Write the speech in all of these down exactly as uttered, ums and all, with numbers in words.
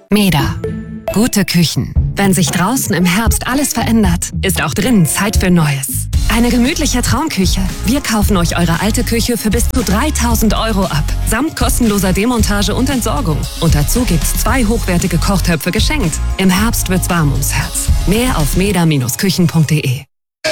Meda. Gute Küchen. Wenn sich draußen im Herbst alles verändert, ist auch drinnen Zeit für Neues. Eine gemütliche Traumküche. Wir kaufen euch eure alte Küche für bis zu dreitausend Euro ab. Samt kostenloser Demontage und Entsorgung. Und dazu gibt's zwei hochwertige Kochtöpfe geschenkt. Im Herbst wird's warm ums Herz. Mehr auf meda Bindestrich küchen punkt de.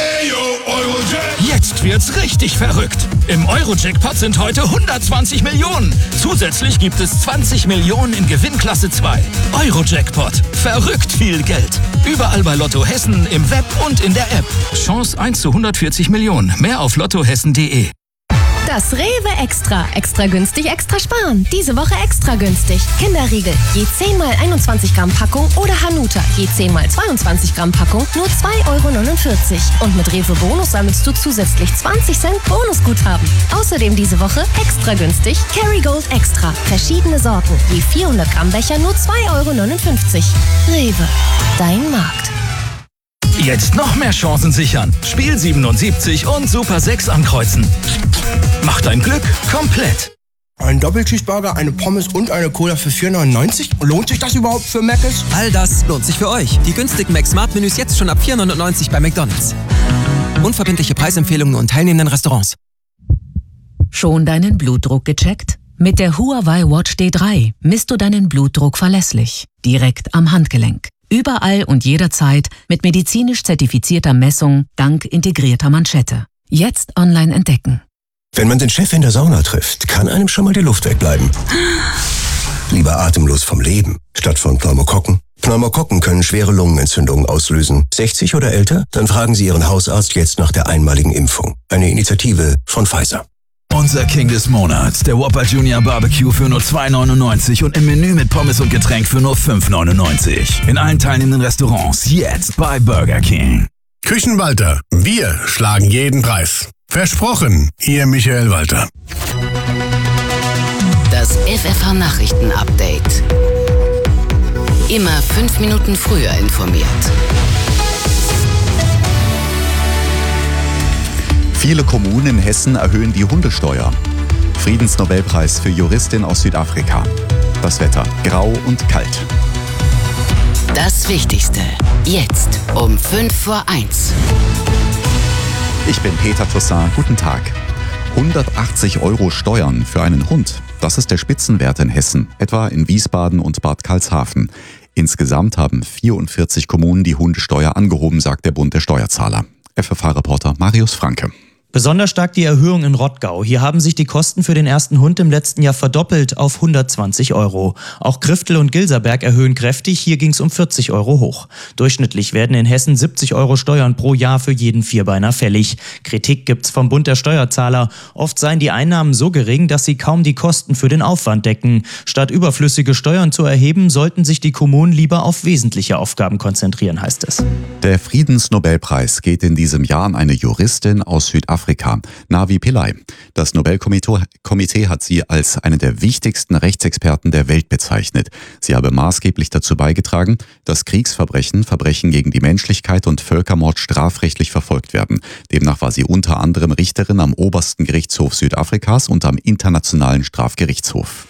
Jetzt wird's richtig verrückt. Im Euro-Jackpot sind heute hundertzwanzig Millionen. Zusätzlich gibt es zwanzig Millionen in Gewinnklasse zwei. Euro-Jackpot. Verrückt viel Geld. Überall bei Lotto Hessen, im Web und in der App. Chance eins zu hundertvierzig Millionen. Mehr auf lottohessen punkt de. Das Rewe Extra. Extra günstig, extra sparen. Diese Woche extra günstig. Kinderriegel, je zehn mal einundzwanzig Gramm Packung oder Hanuta, je zehn mal zweiundzwanzig Gramm Packung, nur zwei Euro neunundvierzig. Und mit Rewe Bonus sammelst du zusätzlich zwanzig Cent Bonusguthaben. Außerdem diese Woche extra günstig Kerrygold Extra. Verschiedene Sorten, je vierhundert Gramm Becher, nur zwei Euro neunundfünfzig. Rewe, dein Markt. Jetzt noch mehr Chancen sichern. Spiel siebenundsiebzig und Super sechs ankreuzen. Mach dein Glück komplett. Ein Doppelcheeseburger, eine Pommes und eine Cola für vier neunundneunzig? Lohnt sich das überhaupt für Mc's? All das lohnt sich für euch. Die günstigen Mac-Smart-Menüs jetzt schon ab vier neunundneunzig bei McDonald's. Unverbindliche Preisempfehlungen und teilnehmenden Restaurants. Schon deinen Blutdruck gecheckt? Mit der Huawei Watch D drei misst du deinen Blutdruck verlässlich. Direkt am Handgelenk. Überall und jederzeit mit medizinisch zertifizierter Messung dank integrierter Manschette. Jetzt online entdecken. Wenn man den Chef in der Sauna trifft, kann einem schon mal die Luft wegbleiben. Lieber atemlos vom Leben, statt von Pneumokokken. Pneumokokken können schwere Lungenentzündungen auslösen. sechzig oder älter? Dann fragen Sie Ihren Hausarzt jetzt nach der einmaligen Impfung. Eine Initiative von Pfizer. Unser King des Monats, der Whopper Junior Barbecue für nur zwei neunundneunzig und im Menü mit Pommes und Getränk für nur fünf neunundneunzig. In allen teilnehmenden Restaurants jetzt bei Burger King. Küchen Walter, wir schlagen jeden Preis. Versprochen, Ihr Michael Walter. Das F F H-Nachrichten-Update. Immer fünf Minuten früher informiert. Viele Kommunen in Hessen erhöhen die Hundesteuer. Friedensnobelpreis für Juristin aus Südafrika. Das Wetter grau und kalt. Das Wichtigste jetzt um fünf vor eins. Ich bin Peter Toussaint. Guten Tag. hundertachtzig Euro Steuern für einen Hund. Das ist der Spitzenwert in Hessen, etwa in Wiesbaden und Bad Karlshafen. Insgesamt haben vierundvierzig Kommunen die Hundesteuer angehoben, sagt der Bund der Steuerzahler. F F H-Reporter Marius Franke. Besonders stark die Erhöhung in Rottgau. Hier haben sich die Kosten für den ersten Hund im letzten Jahr verdoppelt auf hundertzwanzig Euro. Auch Griftel und Gilserberg erhöhen kräftig. Hier ging es um vierzig Euro hoch. Durchschnittlich werden in Hessen siebzig Euro Steuern pro Jahr für jeden Vierbeiner fällig. Kritik gibt's vom Bund der Steuerzahler. Oft seien die Einnahmen so gering, dass sie kaum die Kosten für den Aufwand decken. Statt überflüssige Steuern zu erheben, sollten sich die Kommunen lieber auf wesentliche Aufgaben konzentrieren, heißt es. Der Friedensnobelpreis geht in diesem Jahr an eine Juristin aus Südafrika. Afrika, Navi Pillay. Das Nobelkomitee hat sie als eine der wichtigsten Rechtsexperten der Welt bezeichnet. Sie habe maßgeblich dazu beigetragen, dass Kriegsverbrechen, Verbrechen gegen die Menschlichkeit und Völkermord strafrechtlich verfolgt werden. Demnach war sie unter anderem Richterin am obersten Gerichtshof Südafrikas und am Internationalen Strafgerichtshof.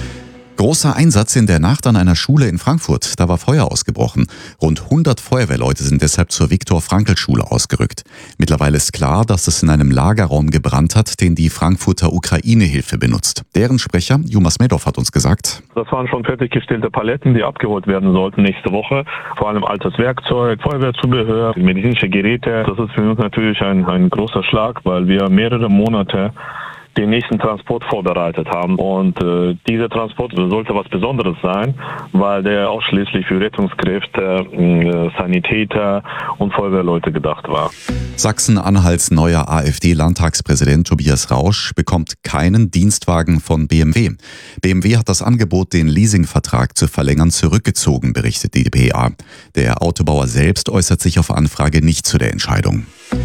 Großer Einsatz in der Nacht an einer Schule in Frankfurt. Da war Feuer ausgebrochen. Rund hundert Feuerwehrleute sind deshalb zur Viktor-Frankl-Schule ausgerückt. Mittlerweile ist klar, dass es in einem Lagerraum gebrannt hat, den die Frankfurter Ukraine-Hilfe benutzt. Deren Sprecher, Jumas Medov, hat uns gesagt: Das waren schon fertiggestellte Paletten, die abgeholt werden sollten nächste Woche. Vor allem altes Werkzeug, Feuerwehrzubehör, medizinische Geräte. Das ist für uns natürlich ein, ein großer Schlag, weil wir mehrere Monate den nächsten Transport vorbereitet haben. Und äh, dieser Transport sollte was Besonderes sein, weil der ausschließlich für Rettungskräfte, äh, Sanitäter und Feuerwehrleute gedacht war. Sachsen-Anhalts neuer AfD-Landtagspräsident Tobias Rausch bekommt keinen Dienstwagen von B M W. B M W hat das Angebot, den Leasingvertrag zu verlängern, zurückgezogen, berichtet die d p a. Der Autobauer selbst äußert sich auf Anfrage nicht zu der Entscheidung.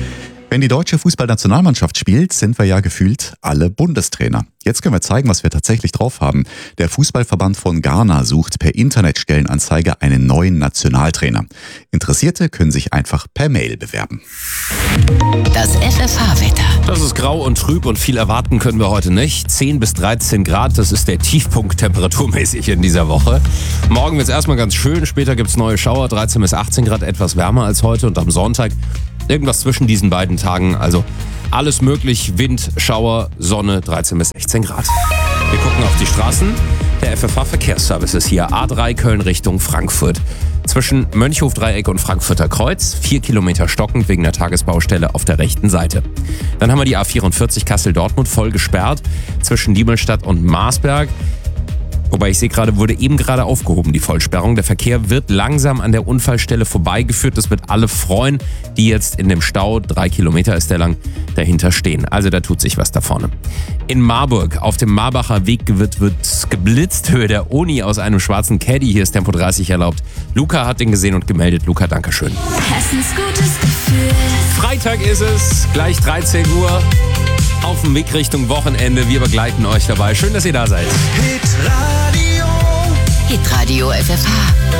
Wenn die deutsche Fußballnationalmannschaft spielt, sind wir ja gefühlt alle Bundestrainer. Jetzt können wir zeigen, was wir tatsächlich drauf haben. Der Fußballverband von Ghana sucht per Internetstellenanzeige einen neuen Nationaltrainer. Interessierte können sich einfach per Mail bewerben. Das F F H-Wetter. Das ist grau und trüb und viel erwarten können wir heute nicht. zehn bis dreizehn Grad, das ist der Tiefpunkt temperaturmäßig in dieser Woche. Morgen wird es erstmal ganz schön, später gibt es neue Schauer, dreizehn bis achtzehn Grad, etwas wärmer als heute und am Sonntag irgendwas zwischen diesen beiden Tagen, also alles möglich, Wind, Schauer, Sonne, dreizehn bis sechzehn Grad. Wir gucken auf die Straßen. Der F F H-Verkehrsservice ist hier, A drei Köln Richtung Frankfurt. Zwischen Mönchhof-Dreieck und Frankfurter Kreuz, vier Kilometer stockend wegen der Tagesbaustelle auf der rechten Seite. Dann haben wir die A vierundvierzig Kassel-Dortmund voll gesperrt, zwischen Diemelstadt und Marsberg. Wobei ich sehe gerade, wurde eben gerade aufgehoben, die Vollsperrung. Der Verkehr wird langsam an der Unfallstelle vorbeigeführt. Das wird alle freuen, die jetzt in dem Stau, drei Kilometer ist der lang, dahinter stehen. Also da tut sich was da vorne. In Marburg, auf dem Marbacher Weg wird, wird geblitzt. Höhe der Oni aus einem schwarzen Caddy. Hier ist Tempo dreißig erlaubt. Luca hat den gesehen und gemeldet. Luca, dankeschön. Hessens gutes Gefühl. Freitag ist es, gleich dreizehn Uhr. Auf dem Weg Richtung Wochenende. Wir begleiten euch dabei. Schön, dass ihr da seid. Hitradio F F H.